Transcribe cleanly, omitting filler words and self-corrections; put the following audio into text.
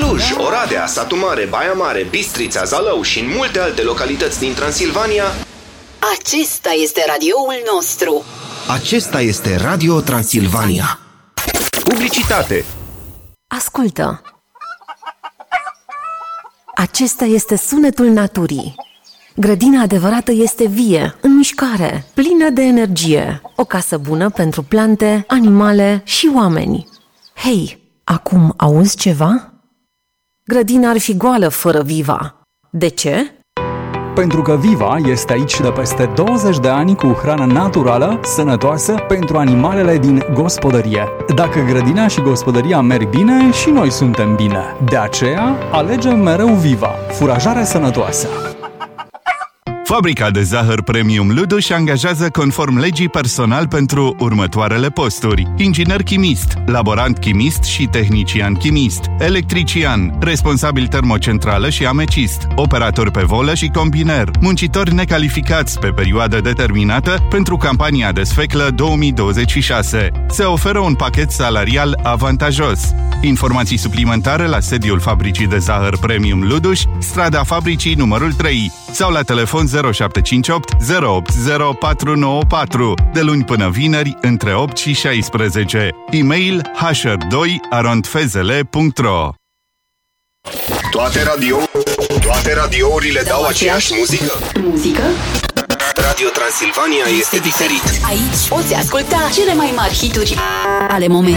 Cluj, Oradea, Satu Mare, Baia Mare, Bistrița, Zalău și în multe alte localități din Transilvania. Acesta este radioul nostru. Acesta este Radio Transilvania. Publicitate. Ascultă. Acesta este sunetul naturii. Grădina adevărată este vie, în mișcare, plină de energie. O casă bună pentru plante, animale și oameni. Hei, acum auzi ceva? Grădina ar fi goală fără Viva. De ce? Pentru că Viva este aici de peste 20 de ani cu hrană naturală, sănătoasă pentru animalele din gospodărie. Dacă grădina și gospodăria merg bine, și noi suntem bine. De aceea, alegem mereu Viva, furajare sănătoasă. Fabrica de zahăr Premium Luduș angajează conform legii personal pentru următoarele posturi: inginer chimist, laborant chimist și tehnician chimist, electrician, responsabil termocentrală și amecist, operator pe volă și combiner, muncitori necalificați pe perioadă determinată pentru campania de sfeclă 2026. Se oferă un pachet salarial avantajos. Informații suplimentare la sediul Fabricii de Zahăr Premium Luduș, strada Fabricii numărul 3 sau la telefon 0758 080 494, de luni până vineri între 8 și 16. E-mail hr2@fezele.ro. Toate radiourile dau aceeași muzică? Radio Transilvania este diferit. Aici poți asculta cele mai mari hituri ale momentului.